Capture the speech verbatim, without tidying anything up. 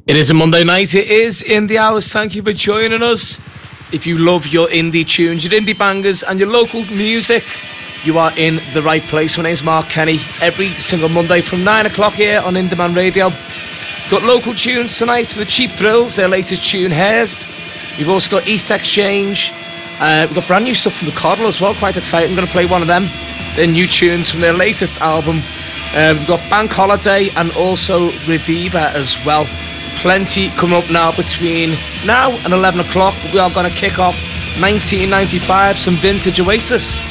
It is a Monday night. It is Indie Hours. Thank you for joining us. If you love your indie tunes, your indie bangers and your local music, you are in the right place. My name's Mark Kenny. Every single Monday from nine o'clock here on Indie Man Radio. Got local tunes tonight for the Cheap Thrills, their latest tune, Hairs. We've also got East Exchange. Uh, we've got brand new stuff from The Coddle as well, quite exciting. I'm going to play one of them. Their new tunes from their latest album. Uh, we've got Bank Holiday and also Reviva as well. Plenty coming up now between now and eleven o'clock. We are going to kick off nineteen ninety-five, some vintage Oasis.